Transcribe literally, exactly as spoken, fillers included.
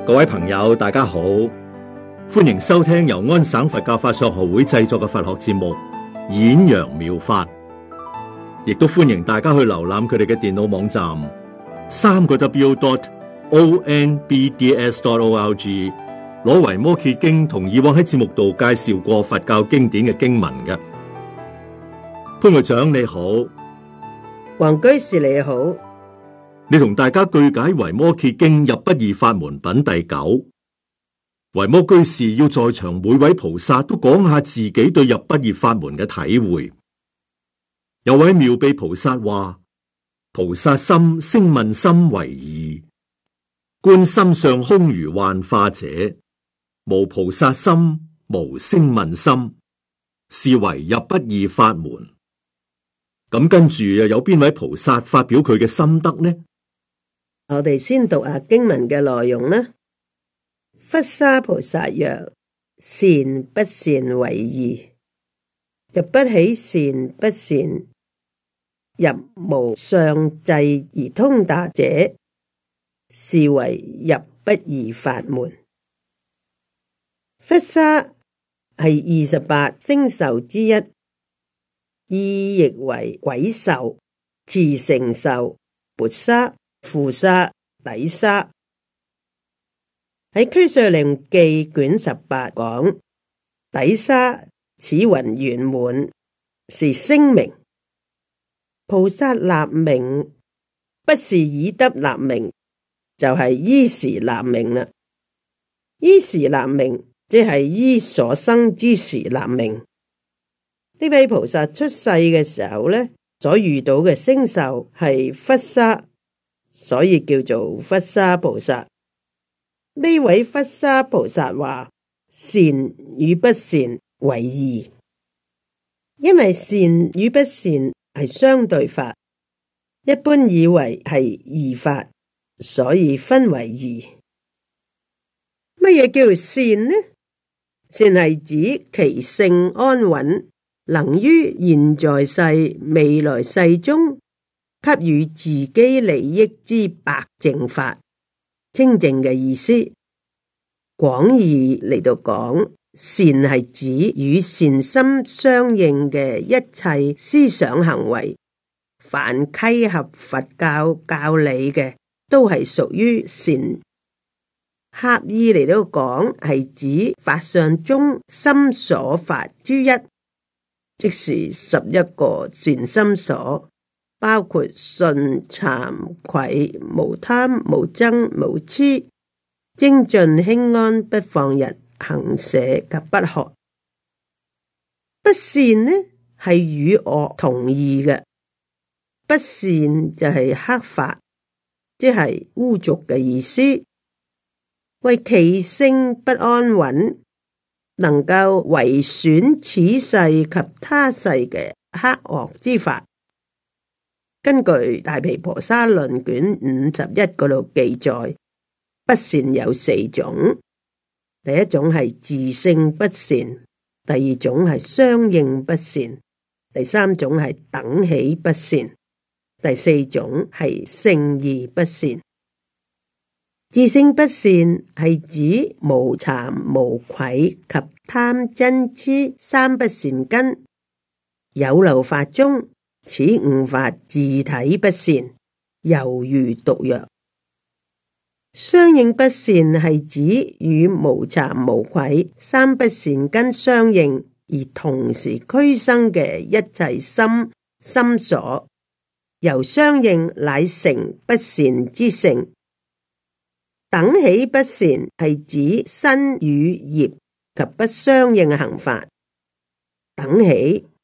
各位朋友，大家好，歡迎收聽由安省佛教法相學會製作嘅佛學節目《演揚妙法》，亦都歡迎大家去瀏覽佢哋嘅電腦網站三個 W dot O N B D S dot O R G， 攞維摩詰經同以往喺節目度介紹過佛教經典嘅經文嘅。潘會長你好， 黃居士你好。 你同大家句解維摩詰經入不二法門品第九。維摩居士要在場每位菩薩都講下自己對入不二法門嘅體會。有位妙臂菩薩話：菩薩心聲聞心為二，觀心相空如幻化者，無菩薩心，無聲聞心，是為入不二法門。咁跟住又有邊位菩薩發表佢嘅心得呢？ 我哋先讀下經文嘅內容啦。佛沙菩薩曰：善不善為二，入不起善不善，入無上際而通達者，是為入不二法門。佛沙係二十八星宿之一，意譯為鬼宿、熾盛宿、缽沙、負沙、底沙。喺俱舍論記卷十八講，底沙此雲圓滿，是聲名。菩薩立名，不是以德立名，就係、是、依時立名啦。依時立名，即係依所生之時立名。呢位菩薩出世嘅時候呢，所遇到嘅星宿係佛沙，所以叫做佛沙菩薩。呢位佛沙菩薩話：善與不善為二，因為善與不善係相對法，一般以為係異法，所以分為二。乜嘢叫善呢？善係指其性安穩，能於現在世、未來世中給予自己利益之白淨法。清淨嘅意思，廣義嚟到講，善係指與善心相應嘅一切思想行為，凡契合佛教教理嘅，都係屬於善。狹義嚟到講，係指法相中心所法之一，即是十一個善心所。包括信、慚愧、無貪、無憎、無痴、精進、輕安、不放逸、行捨及不學。不善呢係與惡同義嘅，不善就係黑法，即係污濁嘅意思。為其性不安穩，能夠為損此世及他世嘅黑惡之法。根據《大毗婆沙論》卷五十一嗰度記載，不善有四種。第一種係自性不善，第二種係相應不善，第三種係等起不善，第四種係勝義不善。自性不善係指無慚無愧及貪嗔癡三不善根，有漏法中，此五法自體不善，猶如毒藥。相應不善係指與無慚無愧三不善根相應，而同時俱生嘅一切心心所，由相應乃成不善之性。等起不善係指身與業及不相應行法。等起